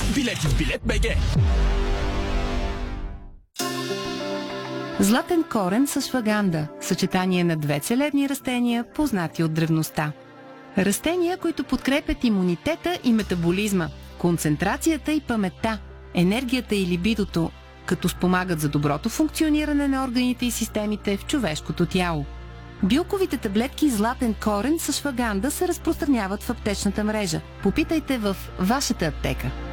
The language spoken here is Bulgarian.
Билети в Билет БГ. Златен корен с ашваганда – съчетание на две целебни растения, познати от древността. Растения, които подкрепят имунитета и метаболизма, концентрацията и паметта, енергията и либидото, като спомагат за доброто функциониране на органите и системите в човешкото тяло. Билковите таблетки Златен корен с ашваганда се разпространяват в аптечната мрежа. Попитайте в вашата аптека.